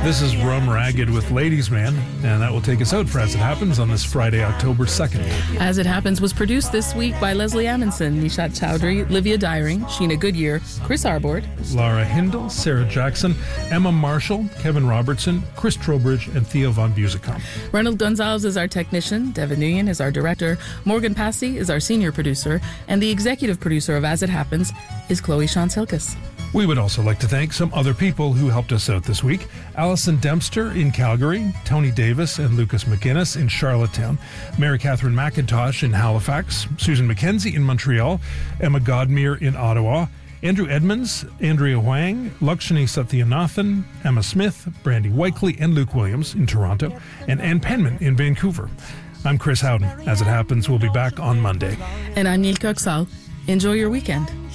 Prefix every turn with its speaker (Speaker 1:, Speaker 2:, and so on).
Speaker 1: This is Rum Ragged with Ladies Man, and that will take us out for As It Happens on this Friday, October 2nd.
Speaker 2: As It Happens was produced this week by Leslie Amundsen, Nishat Chowdhury, Livia Dyring, Sheena Goodyear, Chris Arbord,
Speaker 1: Laura Hindle, Sarah Jackson, Emma Marshall, Kevin Robertson, Chris Trowbridge, and Theo Von Busicom.
Speaker 2: Ronald Gonzalez is our technician, Devin Nguyen is our director, Morgan Passy is our senior producer, and the executive producer of As It Happens is Chloe Shantz-Hilkes.
Speaker 1: We would also like to thank some other people who helped us out this week. Allison Dempster in Calgary, Tony Davis and Lucas McGuinness in Charlottetown, Mary Catherine McIntosh in Halifax, Susan McKenzie in Montreal, Emma Godmere in Ottawa, Andrew Edmonds, Andrea Huang, Lakshmi Satyanathan, Emma Smith, Brandy Wakely and Luke Williams in Toronto, and Ann Penman in Vancouver. I'm Chris Howden. As It Happens, we'll be back on Monday.
Speaker 2: And I'm Neil Kirksall. Enjoy your weekend.